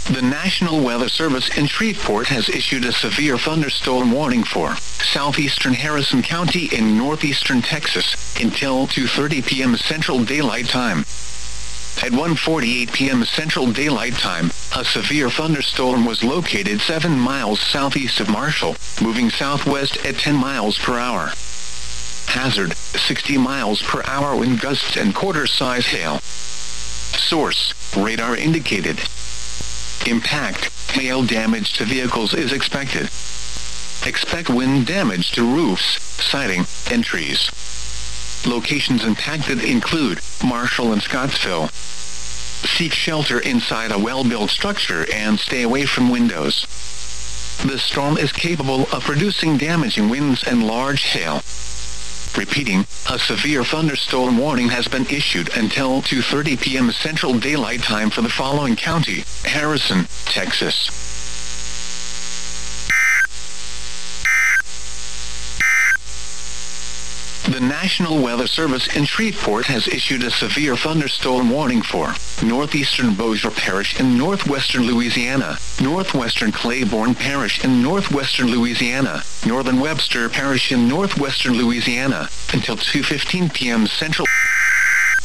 The National Weather Service in Shreveport has issued a severe thunderstorm warning for southeastern Harrison County in northeastern Texas until 2:30 p.m. Central Daylight Time. At 1:48 p.m. Central Daylight Time, a severe thunderstorm was located 7 miles southeast of Marshall, moving southwest at 10 miles per hour. Hazard, 60 miles per hour wind gusts and quarter-size hail. Source, radar indicated. Impact, hail damage to vehicles is expected. Expect wind damage to roofs, siding, and trees. Locations impacted include Marshall and Scottsville. Seek shelter inside a well-built structure and stay away from windows. The storm is capable of producing damaging winds and large hail. Repeating, a severe thunderstorm warning has been issued until 2:30 p.m. Central Daylight Time for the following county: Harrison, Texas. The National Weather Service in Shreveport has issued a severe thunderstorm warning for northeastern Bossier Parish in northwestern Louisiana, northwestern Claiborne Parish in northwestern Louisiana, northern Webster Parish in northwestern Louisiana, until 2:15 p.m. Central.